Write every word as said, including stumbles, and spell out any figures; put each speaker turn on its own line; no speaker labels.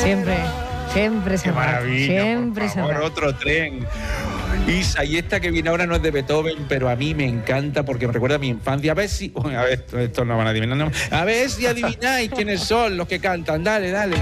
Siempre, siempre se
Qué
va.
maravilla,
Siempre
por
se
favor,
va.
otro tren. Isa, y esta que viene ahora no es de Beethoven, pero a mí me encanta porque me recuerda a mi infancia. A ver si... A ver, esto no van a adivinar. No. A ver si adivináis quiénes son los que cantan. Dale, dale.